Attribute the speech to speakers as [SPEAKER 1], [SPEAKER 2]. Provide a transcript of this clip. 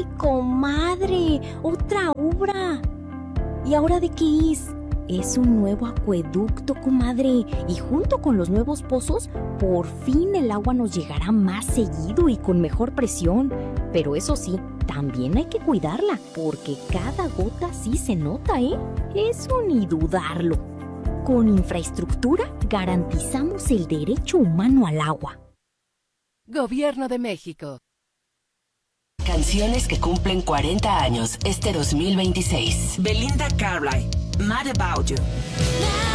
[SPEAKER 1] comadre! ¡Otra obra! ¿Y ahora de qué es? Es un nuevo acueducto, comadre. Y junto con los nuevos pozos, por fin el agua nos llegará más seguido y con mejor presión. Pero eso sí, también hay que cuidarla, porque cada gota sí se nota, ¿eh? Eso ni dudarlo. Con infraestructura garantizamos el derecho humano al agua.
[SPEAKER 2] Gobierno de México.
[SPEAKER 3] Canciones que cumplen 40 años este 2026.
[SPEAKER 4] Belinda Carlisle, Mad About You.